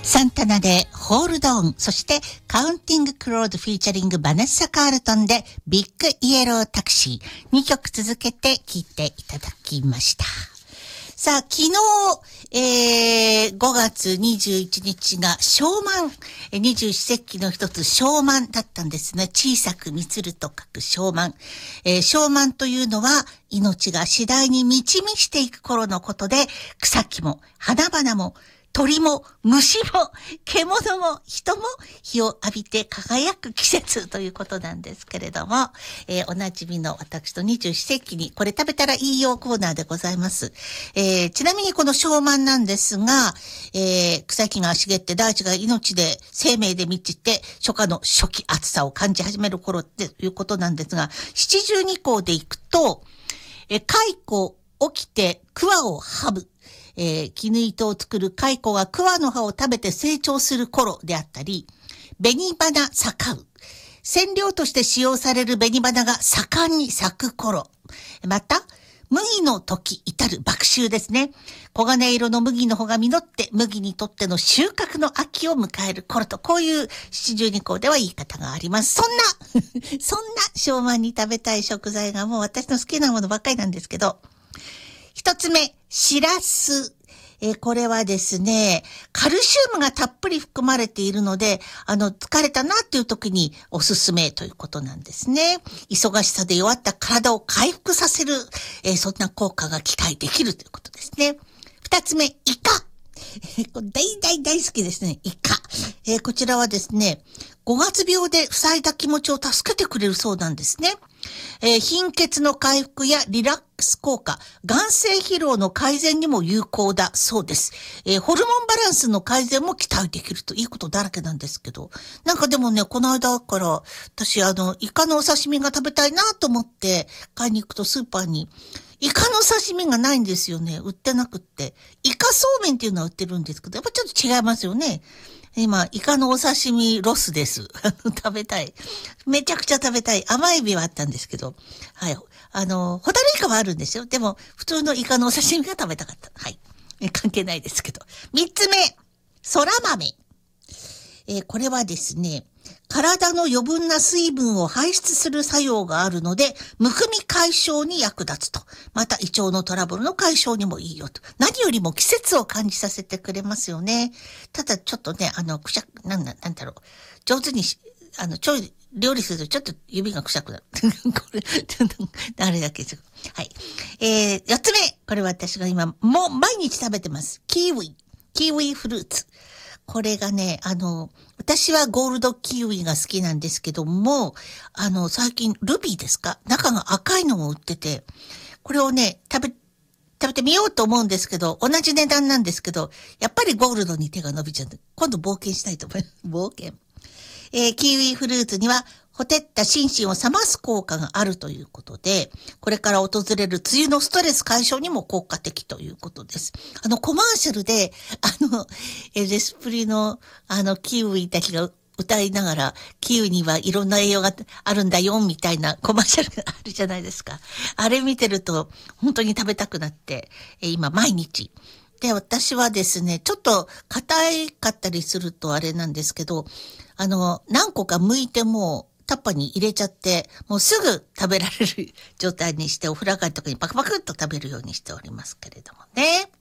サンタナでホールドオン、そしてカウンティングクロードフィーチャリングバネッサ・カールトンでビッグイエロータクシー、2曲続けて聴いていただきました。さあ、昨日、5月21日が小満、二十四節気の一つ小満だったんですね。小さく満つると書く小満。小満というのは命が次第に満ち満ちていく頃のことで、草木も花々も鳥も虫も獣も人も日を浴びて輝く季節ということなんですけれども、おなじみの私と二十四節気にこれ食べたらいいよコーナーでございます。ちなみにこの小満なんですが、草木が茂って大地が命で生命で満ちて初夏の初期暑さを感じ始める頃っていうことなんですが、七十二候でいくと、蚕起きて桑をはぶ。絹糸を作る蚕が桑の葉を食べて成長する頃であったり、紅花咲かう。染料として使用される紅花が盛んに咲く頃。また、麦の時至る麦秋ですね。黄金色の麦の穂が実って麦にとっての収穫の秋を迎える頃と、こういう七十二候では言い方があります。そんな小満に食べたい食材がもう私の好きなものばっかりなんですけど、一つ目、しらす。これはですね、カルシウムがたっぷり含まれているので、疲れたなっていう時におすすめということなんですね。忙しさで弱った体を回復させる、そんな効果が期待できるということですね。二つ目、イカ。大好きですね、イカ。こちらはですね、5月病で塞いだ気持ちを助けてくれるそうなんですね。貧血の回復やリラックス効果、眼性疲労の改善にも有効だそうです。ホルモンバランスの改善も期待できるといいことだらけなんですけど、なんかでもね、この間から私イカのお刺身が食べたいなと思って買いに行くとスーパーにイカの刺身がないんですよね。売ってなくって。イカそうめんっていうのは売ってるんですけど、やっぱちょっと違いますよね。今、イカのお刺身ロスです。食べたい。めちゃくちゃ食べたい。甘エビはあったんですけど。はい。ホタルイカはあるんですよ。でも、普通のイカのお刺身が食べたかった。はい。関係ないですけど。三つ目。空豆。これはですね、体の余分な水分を排出する作用があるので、むくみ解消に役立つと。また胃腸のトラブルの解消にもいいよと。何よりも季節を感じさせてくれますよね。ただちょっとね、なんだろう。上手に料理するとちょっと指がくしゃくなる。これ、ちょっと、あれだけです。はい。四つ目。これ私が今、もう毎日食べてます。キウイフルーツ。これがね、私はゴールドキウイが好きなんですけども、最近、ルビーですか？中が赤いのも売ってて、これをね、食べてみようと思うんですけど、同じ値段なんですけど、やっぱりゴールドに手が伸びちゃう。今度冒険したいと思います。冒険。キウイフルーツには、ほてった心身を冷ます効果があるということで、これから訪れる梅雨のストレス解消にも効果的ということです。コマーシャルで、レスプリの、キウイたちが歌いながら、キウイにはいろんな栄養があるんだよ、みたいなコマーシャルがあるじゃないですか。あれ見てると、本当に食べたくなって、今毎日。で、私はですね、ちょっと硬いかったりするとあれなんですけど、何個か剥いてもうタッパーに入れちゃって、もうすぐ食べられる状態にして、お風呂上がりとかにパクパクっと食べるようにしておりますけれどもね。